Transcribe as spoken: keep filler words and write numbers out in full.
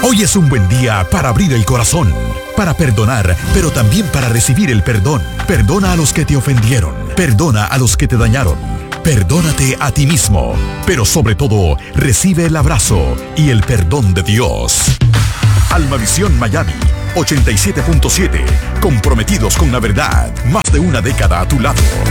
Hoy es un buen día para abrir el corazón, para perdonar, pero también para recibir el perdón. Perdona a los que te ofendieron, perdona a los que te dañaron, perdónate a ti mismo, pero sobre todo, recibe el abrazo y el perdón de Dios. Almavisión Miami, ochenta y siete punto siete, comprometidos con la verdad, más de una década a tu lado.